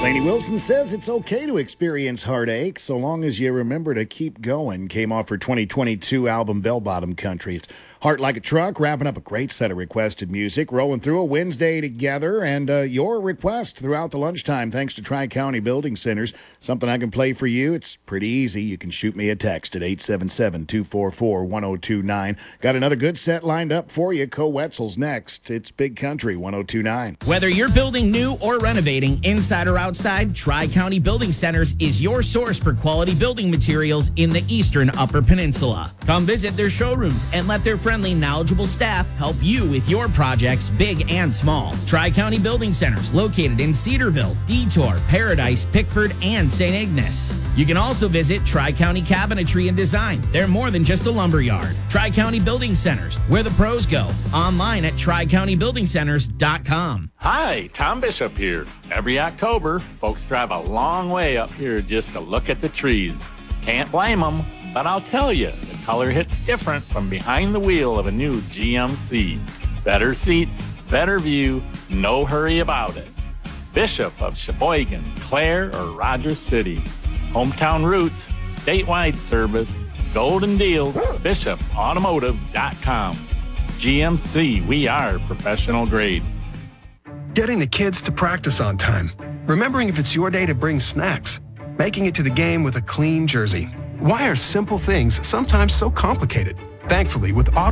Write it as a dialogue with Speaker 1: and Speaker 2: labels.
Speaker 1: Lainey Wilson says it's okay to experience heartache so long as you remember to keep going. Came off her 2022 album Bell Bottom Country. It's Heart Like a Truck, wrapping up a great set of requested music, rolling through a Wednesday together, and your request throughout the lunchtime, thanks to Tri-County Building Centers. Something I can play for you. It's pretty easy. You can shoot me a text at 877-244-1029. Got another good set lined up for you. Co Wetzel's next. It's Big Country 1029.
Speaker 2: Whether you're building new or renovating, inside or outside, Tri-County Building Centers is your source for quality building materials in the eastern Upper Peninsula. Come visit their showrooms and let their friendly, knowledgeable staff help you with your projects, big and small. Tri-County Building Centers, located in Cedarville, Detour, Paradise, Pickford, and St. Ignace. You can also visit Tri-County Cabinetry and Design. They're more than just a lumberyard. Tri-County Building Centers, where the pros go. Online at tricountybuildingcenters.com.
Speaker 3: Hi, Tom Bishop here. Every October, folks drive a long way up here just to look at the trees. Can't blame them, but I'll tell you, the color hits different from behind the wheel of a new GMC. Better seats, better view, no hurry about it. Bishop of Sheboygan, Clare, or Rogers City. Hometown roots, statewide service, golden deals, bishopautomotive.com. GMC, we are professional grade.
Speaker 4: Getting the kids to practice on time. Remembering if it's your day to bring snacks. Making it to the game with a clean jersey. Why are simple things sometimes so complicated? Thankfully, with